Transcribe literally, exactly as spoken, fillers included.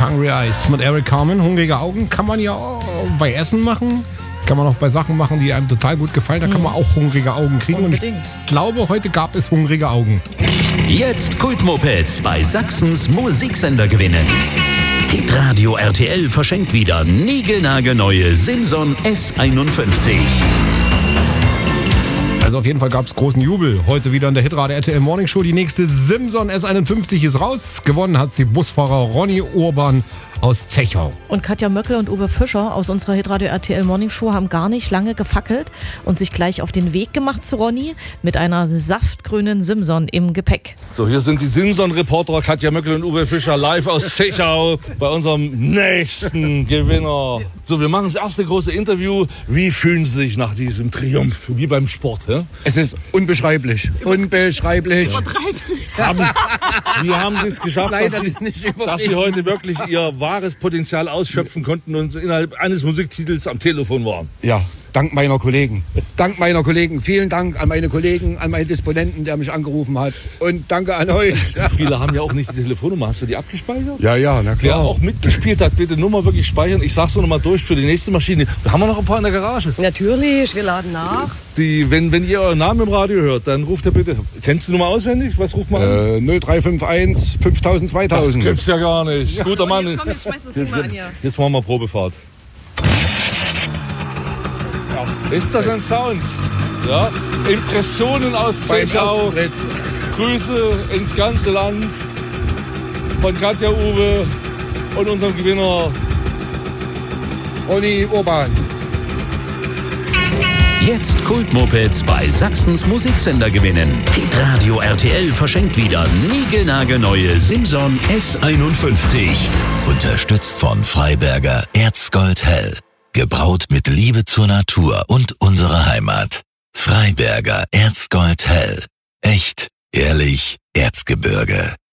Hungry Eyes mit Eric Carmen. Hungrige Augen kann man ja auch bei Essen machen. Kann man auch bei Sachen machen, die einem total gut gefallen. Da kann man auch hungrige Augen kriegen. Unbedingt. Und ich glaube, heute gab es hungrige Augen. Jetzt Kultmopeds bei Sachsens Musiksender gewinnen. Hitradio R T L verschenkt wieder niegelnagelneue Simson S einundfünfzig. Also auf jeden Fall gab es großen Jubel. Heute wieder in der Hitradio R T L Morning Show. Die nächste Simson S einundfünfzig ist raus. Gewonnen hat sie Busfahrer Ronny Urban aus Zechau. Und Katja Möckel und Uwe Fischer aus unserer Hitradio R T L Morning Show haben gar nicht lange gefackelt und sich gleich auf den Weg gemacht zu Ronny mit einer saftgrünen Simson im Gepäck. So, hier sind die Simson-Reporter Katja Möckel und Uwe Fischer live aus Zechau bei unserem nächsten Gewinner. So, wir machen das erste große Interview. Wie fühlen Sie sich nach diesem Triumph? Wie beim Sport, hä? Es ist unbeschreiblich. Unbeschreiblich. Übertreibst du das? Haben, wie haben Sie es geschafft, Nein, dass, das Sie, ist nicht dass Sie heute wirklich Ihr wahres Potenzial ausschöpfen konnten und innerhalb eines Musiktitels am Telefon waren? Ja, dank meiner Kollegen. Dank meiner Kollegen. Vielen Dank an meine Kollegen, an meinen Disponenten, der mich angerufen hat. Und danke an euch. Viele haben ja auch nicht die Telefonnummer. Hast du die abgespeichert? Ja, ja, na Wer klar. auch mitgespielt hat, bitte Nummer wirklich speichern. Ich sag's noch mal durch für die nächste Maschine. Da haben wir noch ein paar in der Garage. Natürlich, wir laden nach. Die, wenn, wenn ihr euren Namen im Radio hört, dann ruft ihr bitte. Kennst du die Nummer auswendig? Was ruft man an? Äh, null drei fünf eins fünftausend Das zweitausend. gibt's ja gar nicht. Guter Mann. Jetzt komm, jetzt schmeiß das Ding mal an hier. Jetzt machen wir Probefahrt. Ist das ein Sound? Ja. Impressionen aus Beim Zechau. ersten Tritt. Grüße ins ganze Land von Katja, Uwe und unserem Gewinner. Ronny Urban. Jetzt Kultmopeds bei Sachsens Musiksender gewinnen. Hitradio R T L verschenkt wieder niegelnagelneue Simson S einundfünfzig. Unterstützt von Freiberger Erzgold Hell. Gebraut mit Liebe zur Natur und unserer Heimat. Freiberger Erzgold Hell. Echt, ehrlich, Erzgebirge.